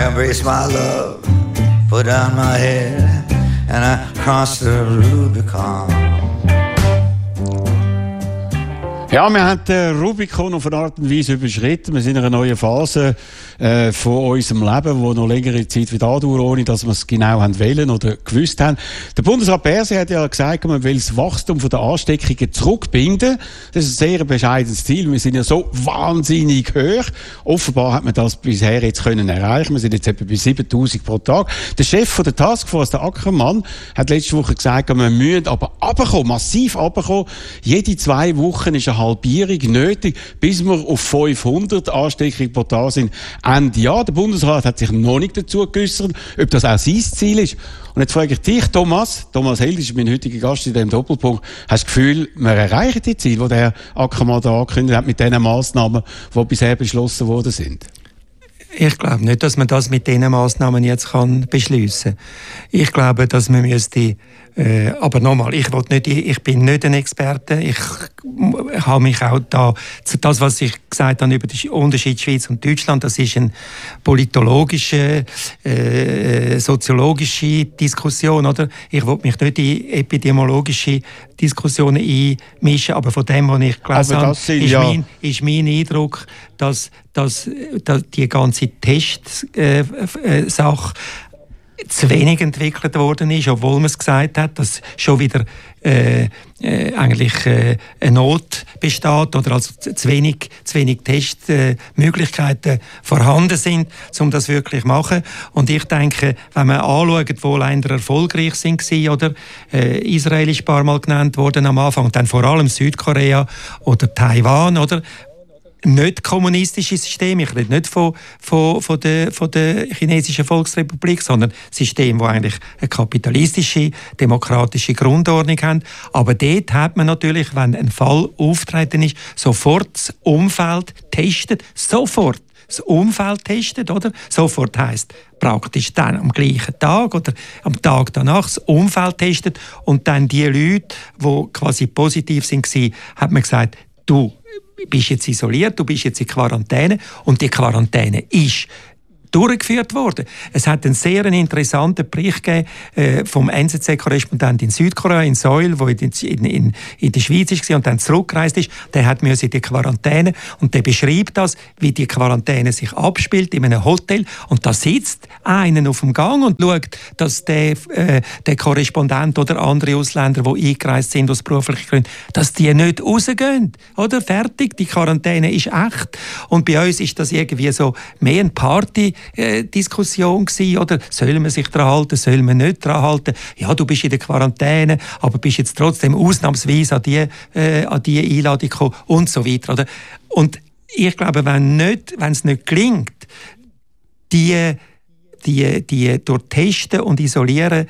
embrace my love, put down my head, and I cross the Rubicon. Ja, wir haben den Rubicon auf eine Art und Weise überschritten. Wir sind in einer neuen Phase von unserem Leben, die noch längere Zeit wieder andauert, ohne dass wir es genau haben wollen oder gewusst haben. Der Bundesrat Berse hat ja gesagt, man will das Wachstum der Ansteckungen zurückbinden. Das ist ein sehr bescheidenes Ziel. Wir sind ja so wahnsinnig hoch. Offenbar hat man das bisher jetzt können erreichen. Wir sind jetzt etwa bei 7'000 pro Tag. Der Chef von der Taskforce, der Ackermann, hat letzte Woche gesagt, wir müssen aber runterkommen, massiv runterkommen. Jede 2 Wochen ist eine Halbierung nötig, bis wir auf 500 Ansteckungen pro Tag sind. Ende Jahr. Der Bundesrat hat sich noch nicht dazu geäussert, ob das auch sein Ziel ist. Und jetzt frage ich dich, Thomas Held ist mein heutiger Gast in diesem Doppelpunkt. Hast du das Gefühl, wir erreichen die Ziele, die der Ackermann da angekündigt hat, mit den Massnahmen, die bisher beschlossen worden sind? Ich glaube nicht, dass man das mit diesen Massnahmen jetzt beschliessen kann. Ich glaube, dass man müsste aber nochmal, ich bin nicht ein Experte. Ich habe mich auch das, was ich gesagt habe über den Unterschied Schweiz und Deutschland, das ist eine politologische, soziologische Diskussion, oder? Ich will mich nicht in epidemiologische Diskussionen einmischen, aber von dem, was ich gelesen habe, ist mein Eindruck, dass die ganze Testsache zu wenig entwickelt worden ist, obwohl man es gesagt hat, dass schon wieder eigentlich eine Not besteht oder also zu wenig Testmöglichkeiten vorhanden sind, um das wirklich zu machen. Und ich denke, wenn man anschaut, wo Länder erfolgreich sind, oder Israel ist ein paar Mal genannt worden am Anfang, dann vor allem Südkorea oder Taiwan, oder? Nicht kommunistische System, ich rede nicht von der chinesischen Volksrepublik, sondern System, das eigentlich eine kapitalistische, demokratische Grundordnung haben. Aber dort hat man natürlich, wenn ein Fall auftreten ist, sofort das Umfeld testet, sofort das Umfeld testet, oder? Sofort heisst praktisch dann am gleichen Tag oder am Tag danach das Umfeld testet und dann die Leute, die quasi positiv waren, hat man gesagt, du bist jetzt isoliert, du bist jetzt in Quarantäne und die Quarantäne ist durchgeführt worden. Es hat einen sehr interessanten Bericht gegeben vom NZZ-Korrespondent in Südkorea, in Seoul, der in der Schweiz war und dann zurückgereist ist. Der hat in die Quarantäne und der beschreibt das, wie die Quarantäne sich abspielt in einem Hotel. Und da sitzt einer auf dem Gang und schaut, dass der Korrespondent oder andere Ausländer, die eingereist sind aus beruflichen Gründen, dass die nicht rausgehen. Oder? Fertig, die Quarantäne ist echt. Und bei uns ist das irgendwie so mehr eine Party-Diskussion gewesen, oder? Soll man sich daran halten, soll man nicht daran halten? Ja, du bist in der Quarantäne, aber bist jetzt trotzdem ausnahmsweise an die Einladung gekommen und so weiter, oder? Und ich glaube, wenn es nicht gelingt, die durch Testen und Isolieren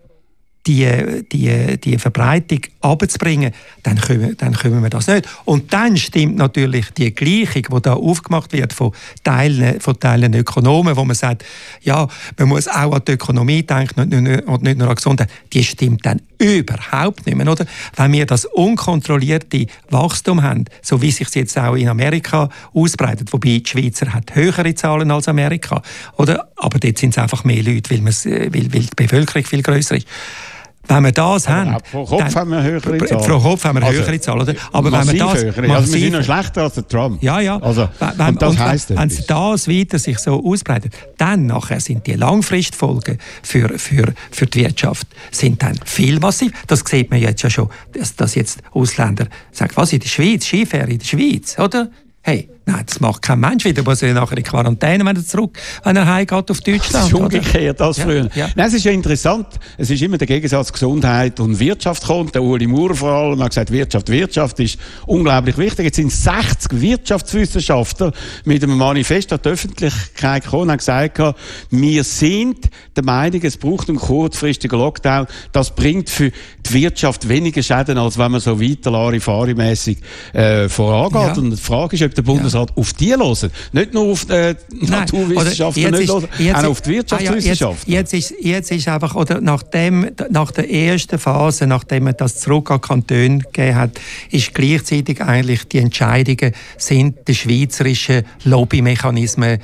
die Verbreitung runterzubringen, dann können wir das nicht. Und dann stimmt natürlich die Gleichung, die da aufgemacht wird von Teilen Ökonomen, wo man sagt, ja, man muss auch an die Ökonomie denken und nicht nur an Gesundheit. Die stimmt dann überhaupt nicht mehr, oder? Wenn wir das unkontrollierte Wachstum haben, so wie sich es jetzt auch in Amerika ausbreitet, wobei die Schweizer hat höhere Zahlen als Amerika, oder? Aber dort sind es einfach mehr Leute, weil die Bevölkerung viel grösser ist. Wenn wir das haben... Pro Kopf haben wir höhere Zahlen. Pro Kopf haben wir höhere Zahlen, oder? Aber wenn wir das... wir sind noch schlechter als der Trump. Ja. Also, wenn das weiter sich so ausbreitet, dann nachher sind die Langfristfolgen für die Wirtschaft sind dann viel massiv. Das sieht man jetzt ja schon, dass jetzt Ausländer sagen, was, in der Schweiz, Skiferien in der Schweiz, oder? Hey, nein, das macht kein Mensch wieder. Muss er nachher in Quarantäne, wenn er heimgeht auf Deutschland. Das ist umgekehrt als früher. Ja. Nein, es ist ja interessant. Es ist immer der Gegensatz Gesundheit und Wirtschaft kommt. Der Uli Maurer vor allem hat gesagt, Wirtschaft ist unglaublich wichtig. Jetzt sind 60 Wirtschaftswissenschaftler mit einem Manifest an die Öffentlichkeit gekommen und haben gesagt, wir sind der Meinung, es braucht einen kurzfristigen Lockdown. Das bringt für die Wirtschaft weniger Schäden, als wenn man so weiter Larifari-mässig vorangeht. Ja. Und die Frage ist, ob der Bundesrat auf die hören. Nicht nur auf die Naturwissenschaften, auch auf die Wirtschaftswissenschaften. Jetzt ist einfach, oder nach der ersten Phase, nachdem man das zurück an Kantone gegeben hat, ist gleichzeitig eigentlich die Entscheidungen sind den schweizerischen Lobbymechanismen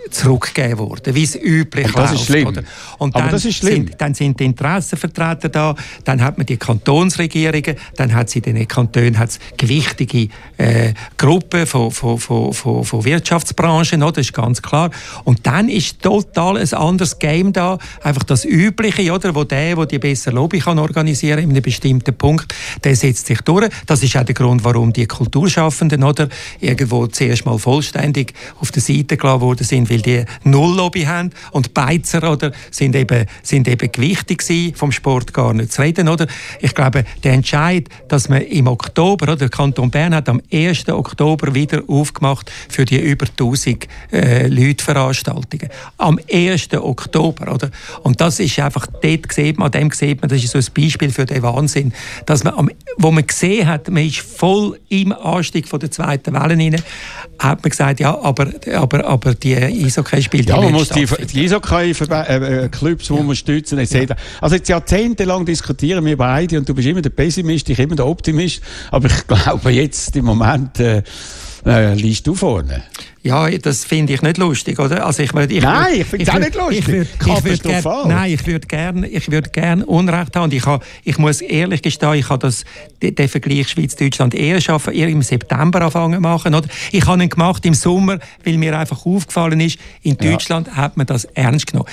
zurückgegeben worden, wie es üblich das ist schlimm. Oder? Und dann sind die Interessenvertreter da, dann hat man die Kantonsregierungen, dann hat es in den Kantonen gewichtige Gruppen von Wirtschaftsbranchen, oder? Das ist ganz klar. Und dann ist total ein anderes Game da, einfach das Übliche, oder? Wo die bessere Lobby kann organisieren in einem bestimmten Punkt, der setzt sich durch. Das ist auch der Grund, warum die Kulturschaffenden, oder, irgendwo zuerst mal vollständig auf der Seite gelassen worden sind, weil die Null-Lobby haben. Und die Beizer, oder, sind eben gewichtig gewesen, vom Sport gar nicht zu reden, oder? Ich glaube, der Entscheid, dass man im Oktober, oder, der Kanton Bern hat am 1. Oktober wieder aufgemacht für die über 1000 Leute-Veranstaltungen. Am 1. Oktober, oder? Und das ist einfach, an dem sieht man, das ist so ein Beispiel für den Wahnsinn, dass man, wo man gesehen hat, man ist voll im Anstieg von der zweiten Welle rein, hat man gesagt, ja, aber die Eishockey spielt ja, man muss die Eishockey-Clubs muss man stützen, etc. Ja. Also jetzt jahrzehntelang diskutieren wir beide und du bist immer der Pessimist, ich immer der Optimist, aber ich glaube jetzt im Moment liegst du vorne. Ja, das finde ich nicht lustig, oder? Also ich finde es auch nicht lustig. Ich würde gerne Unrecht haben. Und ich muss ehrlich gestehen, ich habe den Vergleich Schweiz-Deutschland eher im September angefangen zu machen. Oder? Ich habe ihn gemacht im Sommer, weil mir einfach aufgefallen ist, in Deutschland hat man das ernst genommen.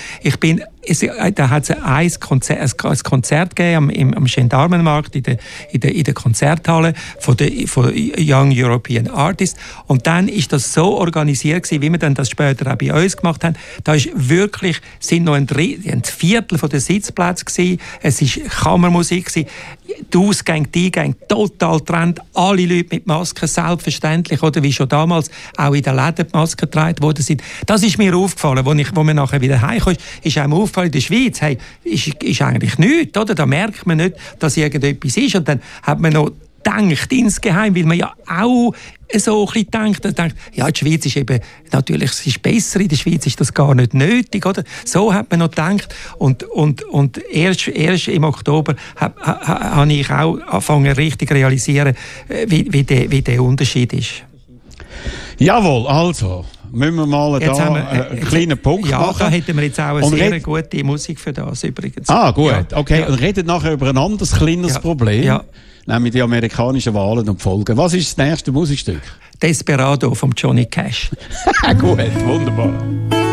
Da hat es ein Konzert gegeben am Gendarmenmarkt in der Konzerthalle von Young European Artists. Und dann ist das so organisiert gewesen, wie wir dann das später auch bei uns gemacht haben. Da ist wirklich, sind noch ein Viertel von den Sitzplätzen gewesen. Es ist Kammermusik gewesen. Die Ausgänge, die Eingänge, total getrennt. Alle Leute mit Masken, selbstverständlich, oder wie schon damals auch in den Läden die Masken getragen worden sind. Das ist mir aufgefallen, wo wir nachher wieder heimkommen. Ist auch aufgefallen, in der Schweiz, hey, ist eigentlich nichts, oder? Da merkt man nicht, dass irgendetwas ist. Und dann hat man noch gedacht, insgeheim, weil man ja auch so ein bisschen denkt, ja, die Schweiz ist eben, natürlich, es ist besser, in der Schweiz ist das gar nicht nötig, oder? So hat man noch gedacht. Und erst im Oktober habe ich auch angefangen, richtig zu realisieren, wie der Unterschied ist. Jawohl, also müssen wir mal einen kleinen Punkt machen. Ja, da hätten wir jetzt auch eine sehr gute Musik für das übrigens. Ah, gut, ja. Okay. Ja. Und redet nachher über ein anderes kleines Problem. Ja. Nämlich die amerikanischen Wahlen und die Folgen. Was ist das nächste Musikstück? Desperado von Johnny Cash. Gut, wunderbar.